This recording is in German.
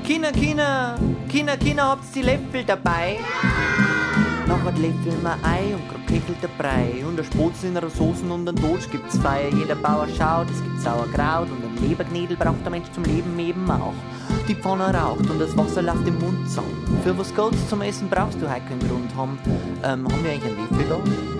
Kinder, habt's die Löffel dabei? Nachher löffeln wir Ei und grad köchelt der Brei. Und ein Spotzen in einer Soßen und ein Dodge gibt's Feier. Jeder Bauer schaut, es gibt Sauerkraut. Und ein Leberknädel braucht der Mensch zum Leben eben auch. Die Pfanne raucht und das Wasser läuft im Mund zusammen. Für was geht's zum Essen brauchst du heute keinen Grund haben. Haben wir eigentlich einen Löffel da?